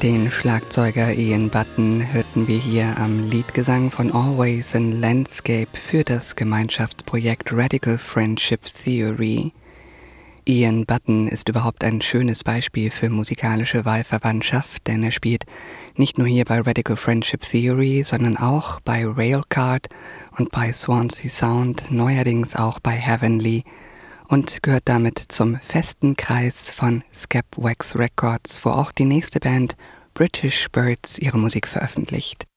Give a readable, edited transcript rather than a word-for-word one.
Den Schlagzeuger Ian Button hörten wir hier am Leadgesang von Always in Landscape für das Gemeinschaftsprojekt Radical Friendship Theory. Ian Button ist überhaupt ein schönes Beispiel für musikalische Wahlverwandtschaft, denn er spielt nicht nur hier bei Radical Friendship Theory, sondern auch bei Railcard und bei Swansea Sound, neuerdings auch bei Heavenly und gehört damit zum festen Kreis von Skep Wax Records, wo auch die nächste Band British Birds ihre Musik veröffentlicht.